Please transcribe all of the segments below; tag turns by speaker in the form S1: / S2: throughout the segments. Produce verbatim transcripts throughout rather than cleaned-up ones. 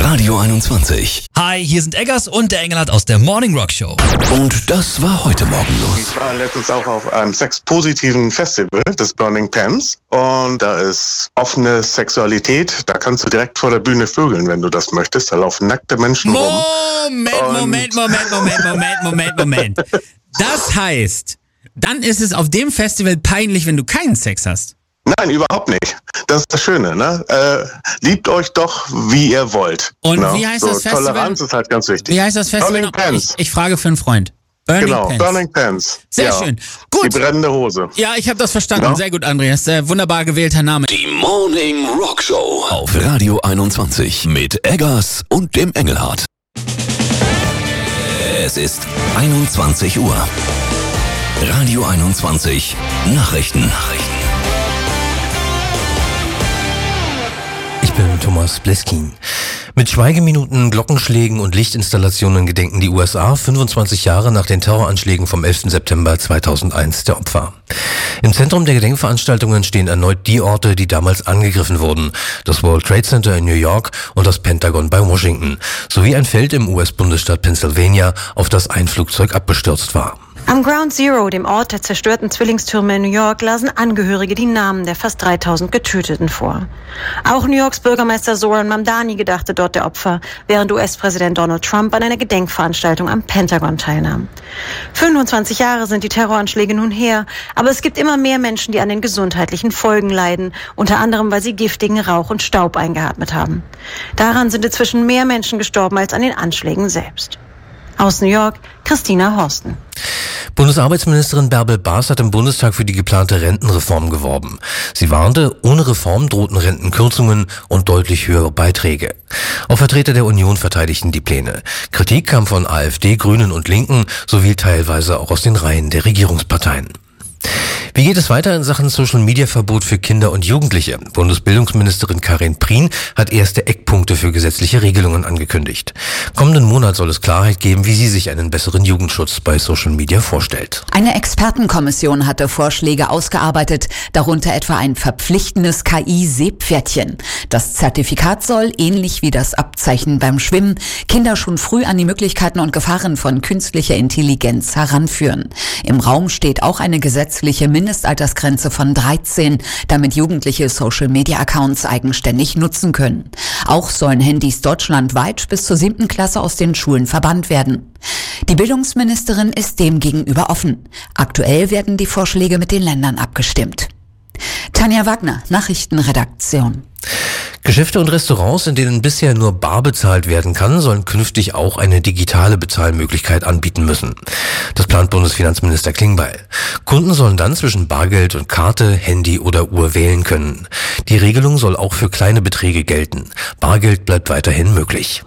S1: Radio einundzwanzig.
S2: Hi, hier sind Eggers und der Engelhardt aus der Morning Rock Show.
S1: Und das war heute Morgen los.
S3: Ich war letztens auch auf einem sexpositiven Festival des Burning Pants und da ist offene Sexualität. Da kannst du direkt vor der Bühne vögeln, wenn du das möchtest. Da laufen nackte Menschen rum.
S2: Moment, Moment, Moment, Moment, Moment, Moment, Moment. Das heißt, dann ist es auf dem Festival peinlich, wenn du keinen Sex hast.
S3: Nein, überhaupt nicht. Das ist das Schöne, ne? Äh, liebt euch doch, wie ihr wollt.
S2: Und
S3: ne?
S2: wie heißt
S3: so,
S2: das Festival?
S3: Toleranz ist halt ganz wichtig.
S2: Wie heißt das Festival?
S3: Burning Pants.
S2: Ich, ich frage für einen Freund. Burning
S3: genau,
S2: Pants.
S3: Burning Pants.
S2: Sehr
S3: ja.
S2: schön. Gut.
S3: Die brennende Hose.
S2: Ja, ich habe das verstanden.
S3: Ja.
S2: Sehr gut, Andreas. Äh, wunderbar gewählter Name.
S1: Die Morning Rock Show auf Radio einundzwanzig mit Eggers und dem Engelhardt. Es ist einundzwanzig Uhr. Radio einundzwanzig Nachrichten. Nachrichten.
S4: Ich bin Thomas Bleskin. Mit Schweigeminuten, Glockenschlägen und Lichtinstallationen gedenken die U S A fünfundzwanzig Jahre nach den Terroranschlägen vom elften September zweitausendeins der Opfer. Im Zentrum der Gedenkveranstaltungen stehen erneut die Orte, die damals angegriffen wurden. Das World Trade Center in New York und das Pentagon bei Washington. Sowie ein Feld im U S-Bundesstaat Pennsylvania, auf das ein Flugzeug abgestürzt war.
S5: Am Ground Zero, dem Ort der zerstörten Zwillingstürme in New York, lasen Angehörige die Namen der fast dreitausend Getöteten vor. Auch New Yorks Bürgermeister Zoran Mamdani gedachte dort der Opfer, während U S-Präsident Donald Trump an einer Gedenkveranstaltung am Pentagon teilnahm. fünfundzwanzig Jahre sind die Terroranschläge nun her, aber es gibt immer mehr Menschen, die an den gesundheitlichen Folgen leiden, unter anderem, weil sie giftigen Rauch und Staub eingeatmet haben. Daran sind inzwischen mehr Menschen gestorben als an den Anschlägen selbst. Aus New York, Christina Horsten.
S4: Bundesarbeitsministerin Bärbel Baas hat im Bundestag für die geplante Rentenreform geworben. Sie warnte, ohne Reform drohten Rentenkürzungen und deutlich höhere Beiträge. Auch Vertreter der Union verteidigten die Pläne. Kritik kam von AfD, Grünen und Linken sowie teilweise auch aus den Reihen der Regierungsparteien. Wie geht es weiter in Sachen Social-Media-Verbot für Kinder und Jugendliche? Bundesbildungsministerin Karin Prien hat erste Eckpunkte für gesetzliche Regelungen angekündigt. Kommenden Monat soll es Klarheit geben, wie sie sich einen besseren Jugendschutz bei Social-Media vorstellt.
S6: Eine Expertenkommission hatte Vorschläge ausgearbeitet, darunter etwa ein verpflichtendes K I-Seepferdchen. Das Zertifikat soll, ähnlich wie das Abzeichen beim Schwimmen, Kinder schon früh an die Möglichkeiten und Gefahren von künstlicher Intelligenz heranführen. Im Raum steht auch eine gesetzliche Mindestaltersgrenze von dreizehn, damit Jugendliche Social-Media-Accounts eigenständig nutzen können. Auch sollen Handys deutschlandweit bis zur siebten Klasse aus den Schulen verbannt werden. Die Bildungsministerin ist dem gegenüber offen. Aktuell werden die Vorschläge mit den Ländern abgestimmt. Tanja Wagner, Nachrichtenredaktion.
S4: Geschäfte und Restaurants, in denen bisher nur bar bezahlt werden kann, sollen künftig auch eine digitale Bezahlmöglichkeit anbieten müssen. Das plant Bundesfinanzminister Klingbeil. Kunden sollen dann zwischen Bargeld und Karte, Handy oder Uhr wählen können. Die Regelung soll auch für kleine Beträge gelten. Bargeld bleibt weiterhin möglich.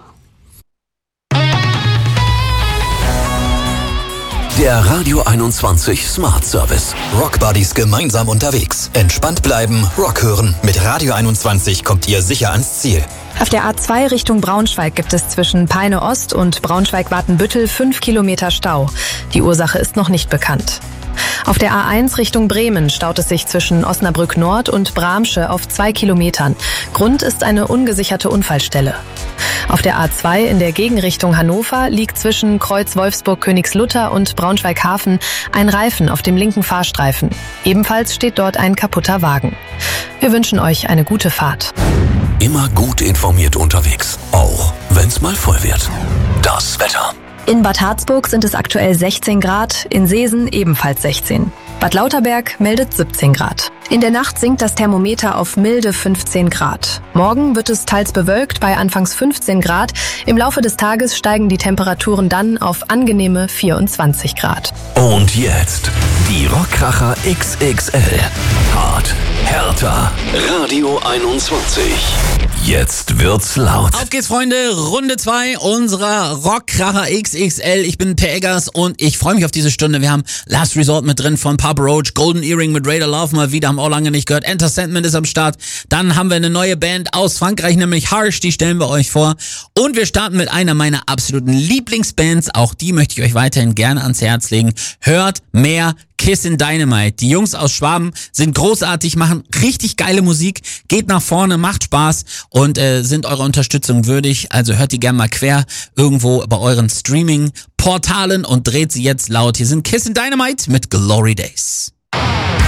S1: Der Radio einundzwanzig Smart Service.
S7: Rock Buddies gemeinsam unterwegs. Entspannt bleiben, Rock hören. Mit Radio einundzwanzig kommt ihr sicher ans Ziel.
S8: Auf der A zwei Richtung Braunschweig gibt es zwischen Peine Ost und Braunschweig-Watenbüttel fünf Kilometer Stau. Die Ursache ist noch nicht bekannt. Auf der A eins Richtung Bremen staut es sich zwischen Osnabrück Nord und Bramsche auf zwei Kilometern. Grund ist eine ungesicherte Unfallstelle. Auf der A zwei in der Gegenrichtung Hannover liegt zwischen Kreuz Wolfsburg-Königslutter und Braunschweig-Hafen ein Reifen auf dem linken Fahrstreifen. Ebenfalls steht dort ein kaputter Wagen. Wir wünschen euch eine gute Fahrt.
S1: Immer gut informiert unterwegs, auch wenn's mal voll wird. Das Wetter.
S8: In Bad Harzburg sind es aktuell sechzehn Grad, in Seesen ebenfalls sechzehn. Bad Lauterberg meldet siebzehn Grad. In der Nacht sinkt das Thermometer auf milde fünfzehn Grad. Morgen wird es teils bewölkt bei anfangs fünfzehn Grad. Im Laufe des Tages steigen die Temperaturen dann auf angenehme vierundzwanzig Grad.
S1: Und jetzt die Rockkracher X X L. Hart, härter, Radio einundzwanzig. Jetzt wird's laut.
S2: Auf geht's, Freunde. Runde zwei unserer Rockkracher X X L. Ich bin Per Eggers und ich freue mich auf diese Stunde. Wir haben Last Resort mit drin von Papa Roach, Golden Earring mit Raider Love mal wieder, haben wir auch lange nicht gehört. Enter Sandman ist am Start. Dann haben wir eine neue Band aus Frankreich, nämlich Harsh, die stellen wir euch vor. Und wir starten mit einer meiner absoluten Lieblingsbands. Auch die möchte ich euch weiterhin gerne ans Herz legen. Hört mehr Kissin' Dynamite. Die Jungs aus Schwaben sind großartig, machen richtig geile Musik, geht nach vorne, macht Spaß und äh, sind eurer Unterstützung würdig. Also hört die gerne mal quer irgendwo bei euren Streaming-Portalen und dreht sie jetzt laut. Hier sind Kissin' Dynamite mit Glory Days.